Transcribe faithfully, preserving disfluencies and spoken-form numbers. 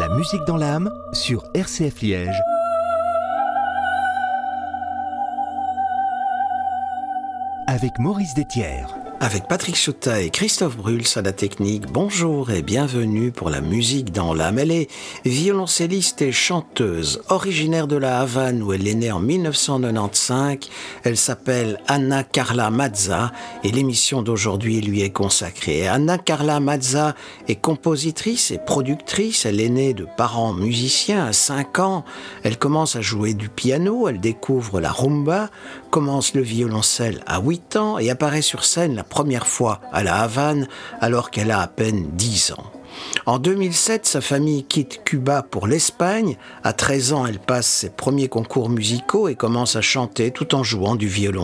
La musique dans l'âme sur R C F Liège. Avec Maurice Détière. Avec Patrick Chouta et Christophe Bruls à la technique, bonjour et bienvenue pour la musique dans l'âme. Elle est violoncelliste et chanteuse, originaire de la Havane où elle est née en mille neuf cent quatre-vingt-quinze. Elle s'appelle Anna Carla Mazza et l'émission d'aujourd'hui lui est consacrée. Anna Carla Mazza est compositrice et productrice. Elle est née de parents musiciens à cinq ans. Elle commence à jouer du piano, elle découvre la rumba, commence le violoncelle à huit ans et apparaît sur scène la première fois à la Havane alors qu'elle a à peine dix ans. En deux mille sept, sa famille quitte Cuba pour l'Espagne. À treize ans, elle passe ses premiers concours musicaux et commence à chanter tout en jouant du violon.